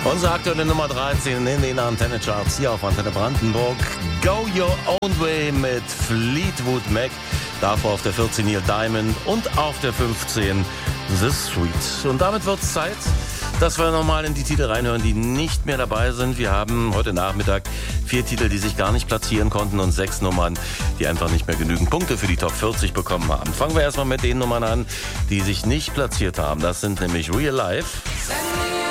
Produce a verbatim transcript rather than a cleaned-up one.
Unsere aktuelle Nummer dreizehn in den Antenne-Charts hier auf Antenne Brandenburg. Go Your Own Way mit Fleetwood Mac. Davor auf der vierzehn Neil Diamond und auf der fünfzehn The Sweet. Und damit wird es Zeit, dass wir nochmal in die Titel reinhören, die nicht mehr dabei sind. Wir haben heute Nachmittag vier Titel, die sich gar nicht platzieren konnten und sechs Nummern, die einfach nicht mehr genügend Punkte für die Top vierzig bekommen haben. Fangen wir erstmal mit den Nummern an, die sich nicht platziert haben. Das sind nämlich Real Life.